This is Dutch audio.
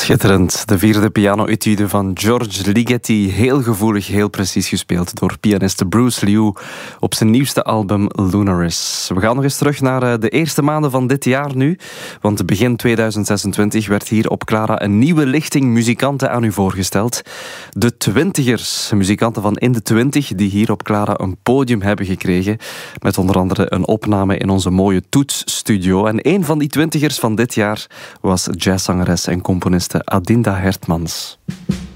Schitterend. De vierde piano-etude van George Ligeti. Heel gevoelig, heel precies gespeeld door pianist Bruce Liu op zijn nieuwste album Lunaris. We gaan nog eens terug naar de eerste maanden van dit jaar nu. Want begin 2026 werd hier op Clara een nieuwe lichting muzikanten aan u voorgesteld. De twintigers, muzikanten van in de 20 die hier op Clara een podium hebben gekregen. Met onder andere een opname in onze mooie toetsstudio. En een van die twintigers van dit jaar was jazzzangeres en componiste Adinda Hertmans.